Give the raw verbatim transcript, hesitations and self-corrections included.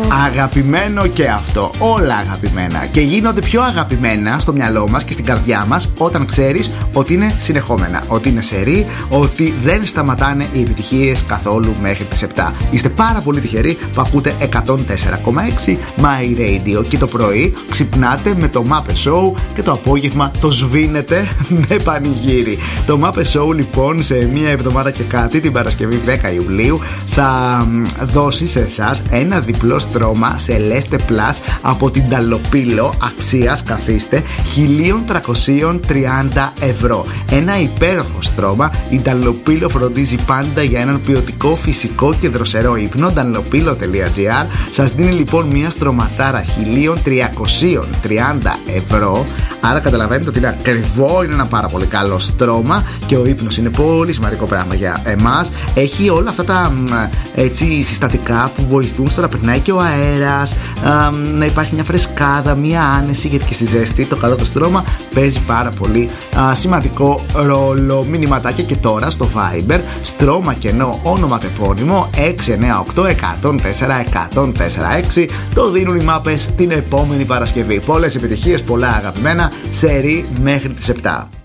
Αγαπημένο και αυτό. Όλα αγαπημένα. Και γίνονται πιο αγαπημένα στο μυαλό μας και στην καρδιά μας όταν ξέρεις ότι είναι συνεχόμενα. Ότι είναι σερί, ότι δεν σταματάνε οι επιτυχίες καθόλου μέχρι τις επτά. Είστε πάρα πολύ τυχεροί που ακούτε εκατόν τέσσερα κόμμα έξι My Radio και το πρωί ξυπνάτε με το Muppet Show και το απόγευμα το σβήνετε με πανηγύρι. Το Muppet Show λοιπόν σε μία εβδομάδα και κάτι, την Παρασκευή δέκα Ιουλίου, θα δώσει σε εσάς ένα διπλό στρώμα σε Leste Plus από την Ταλοπήλο αξίας, καθίστε, χίλια τριακόσια τριάντα ευρώ. Ένα υπέροχο στρώμα. Η Ταλοπήλο φροντίζει πάντα για έναν ποιοτικό, φυσικό και δροσερό ύπνο. Ταλοπήλο τελεία τζι άρ σας δίνει λοιπόν μια στρωματάρα χίλια τριακόσια τριάντα ευρώ. Άρα καταλαβαίνετε ότι είναι ακριβό, είναι ένα πάρα πολύ καλό στρώμα και ο ύπνος είναι πολύ σημαντικό πράγμα για εμάς. Έχει όλα αυτά τα έτσι συστατικά που βοηθούν στο να περνάει και ο αέρας, α, να υπάρχει μια φρεσκάδα, μια άνεση, γιατί και στη ζέστη το καλό το στρώμα παίζει πάρα πολύ α, σημαντικό ρόλο. Μηνυματάκια και τώρα στο Viber, στρώμα κενό όνομα τεπώνυμο έξι εννιά οκτώ εκατόν τέσσερα εκατόν τέσσερα έξι. Το δίνουν οι μάπες την επόμενη Παρασκευή. Πολλές επιτυχίες, πολλά αγαπημένα, σερί μέχρι τις επτά.